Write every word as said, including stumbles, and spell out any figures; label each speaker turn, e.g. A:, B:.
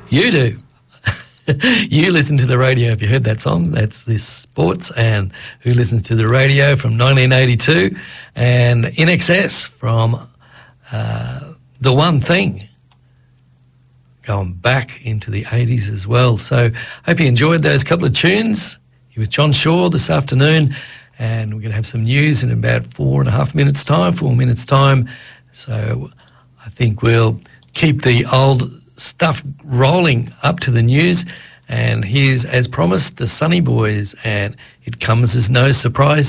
A: You do. You listen to the radio. If you heard that song, that's This Sports. And Who Listens to the Radio from nineteen eighty-two. And In Excess from uh, The One Thing, going back into the eighties as well. So hope you enjoyed those couple of tunes. You're with John Shaw this afternoon, and we're going to have some news in about four and a half minutes' time, four minutes' time. So I think we'll keep the old stuff rolling up to the news. And here's, as promised, the Sunny Boys, and It Comes as No Surprise